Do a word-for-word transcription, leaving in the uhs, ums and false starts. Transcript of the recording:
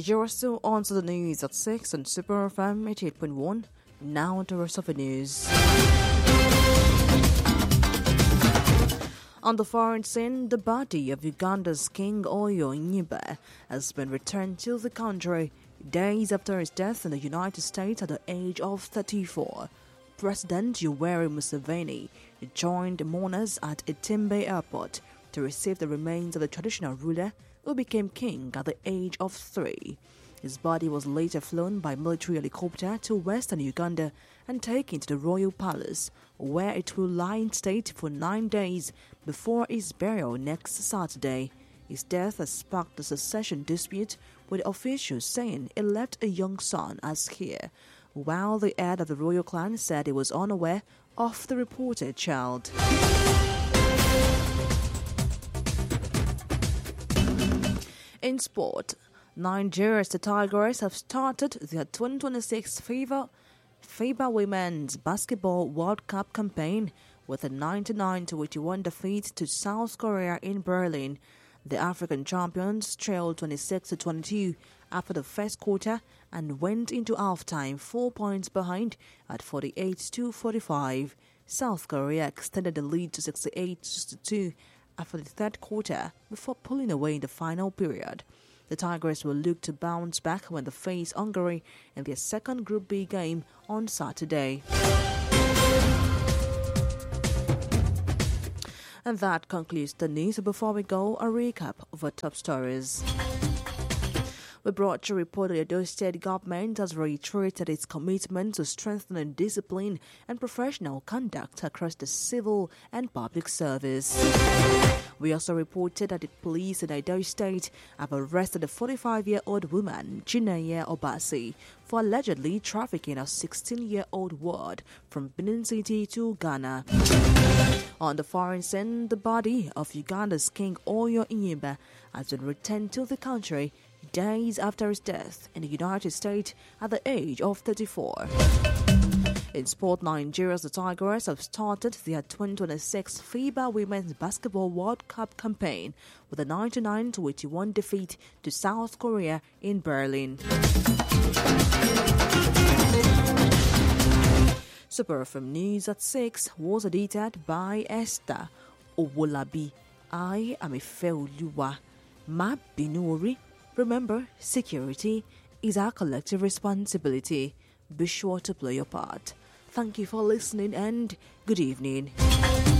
You're still on to the news at six on Super F M eighty-eight point one. Now the rest of the news. On the foreign scene, the body of Uganda's King Oyo Nyimba has been returned to the country days after his death in the United States at the age of thirty-four. President Yoweri Museveni joined mourners at Itembe Airport to receive the remains of the traditional ruler who became king at the age of three. His body was later flown by military helicopter to western Uganda and taken to the royal palace, where it will lie in state for nine days before his burial next Saturday. His death has sparked a succession dispute, with officials saying he left a young son as heir, while the head of the royal clan said he was unaware of the reported child. In sport, Nigeria's the Tigers have started their twenty twenty-six FIBA, FIBA Women's Basketball World Cup campaign with a ninety-nine to eighty-one defeat to South Korea in Berlin. The African champions trailed twenty-six to twenty-two after the first quarter and went into halftime four points behind at forty-eight to forty-five. South Korea extended the lead to sixty-eight to sixty-two after the third quarter before pulling away in the final period. The Tigers will look to bounce back when they face Hungary in their second Group B game on Saturday. And that concludes the news. Before we go, a recap of our top stories. We brought you a report that the Edo State government has reiterated its commitment to strengthening discipline and professional conduct across the civil and public service. We also reported that the police in Edo State have arrested a forty-five-year-old woman, Chineye Obasi, for allegedly trafficking a sixteen-year-old ward from Benin City to Ghana. On the foreign scene, the body of Uganda's King Oyo Nyimba has been returned to the country days after his death in the United States at the age of thirty-four. In sport, Nigeria's the Tigers have started their twenty twenty-six FIBA Women's Basketball World Cup campaign with a ninety-nine to eighty-one defeat to South Korea in Berlin. Super F M News at six was edited by Esther Owolabi. I am Ifeoluwa Mabinuri. Remember, security is our collective responsibility. Be sure to play your part. Thank you for listening and good evening.